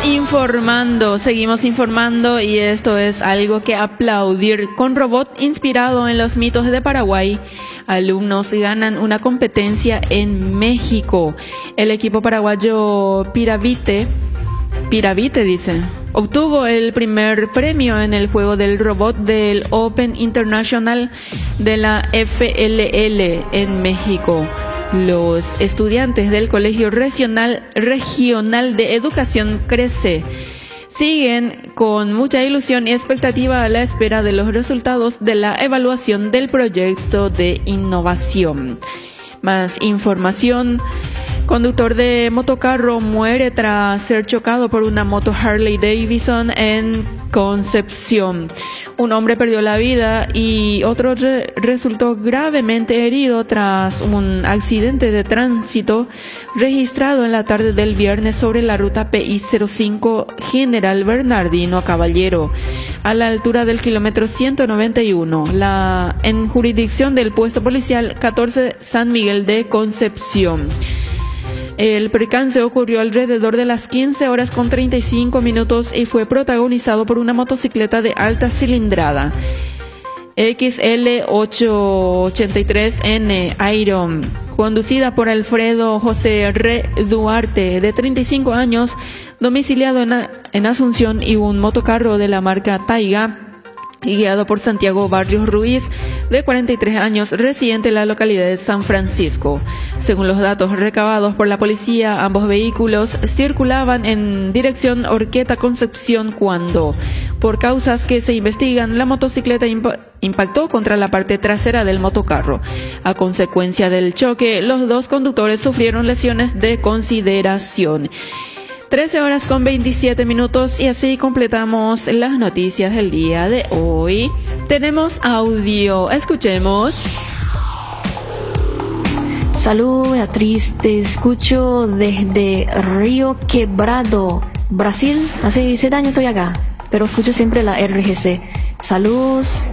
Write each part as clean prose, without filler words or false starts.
seguimos informando y esto es algo que aplaudir. Con robot inspirado en los mitos de Paraguay, alumnos ganan una competencia en México. El equipo paraguayo Piravite dice, obtuvo el primer premio en el juego del robot del Open International de la FLL en México. Los estudiantes del Colegio Regional de Educación CRECE siguen con mucha ilusión y expectativa a la espera de los resultados de la evaluación del proyecto de innovación. Más información. Conductor de motocarro muere tras ser chocado por una moto Harley Davidson en Concepción. Un hombre perdió la vida y otro resultó gravemente herido tras un accidente de tránsito registrado en la tarde del viernes sobre la ruta PI 05 General Bernardino Caballero, a la altura del kilómetro 191, en jurisdicción del puesto policial 14 San Miguel de Concepción. El percance ocurrió alrededor de las 15:35 y fue protagonizado por una motocicleta de alta cilindrada XL883N Iron, conducida por Alfredo José Re Duarte, de 35 años, domiciliado en Asunción, y un motocarro de la marca Taiga, guiado por Santiago Barrios Ruiz, de 43 años, residente en la localidad de San Francisco. Según los datos recabados por la policía, ambos vehículos circulaban en dirección Horqueta Concepción cuando, por causas que se investigan, la motocicleta impactó contra la parte trasera del motocarro. A consecuencia del choque, los dos conductores sufrieron lesiones de consideración. 13:27 y así completamos las noticias del día de hoy. Tenemos audio, escuchemos. Salud, Beatriz, te escucho desde Río Quebrado, Brasil. Hace 7 años estoy acá, pero escucho siempre la RGC. Saludos.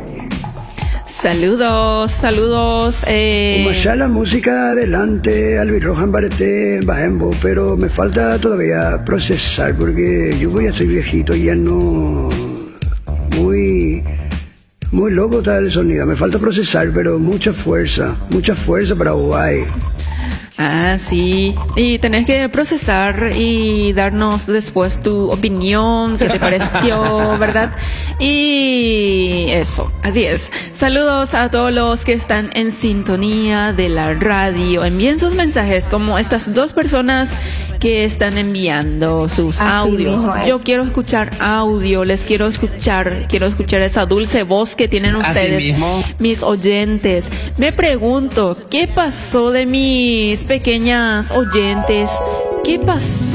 Saludos. Ya la música adelante, Alvin Rohan Barete, Bajembo, pero me falta todavía procesar porque yo ya soy viejito y ya no... Muy loco está el sonido, me falta procesar, pero mucha fuerza para Uruguay. Ah, sí. Y tenés que procesar y darnos después tu opinión, qué te pareció, ¿verdad? Y eso, así es. Saludos a todos los que están en sintonía de la radio. Envíen sus mensajes, como estas dos personas que están enviando sus audios. Yo quiero escuchar audio, quiero escuchar esa dulce voz que tienen ustedes, mis oyentes. Me pregunto, ¿qué pasó de mis pequeñas oyentes? ¿Qué pasó?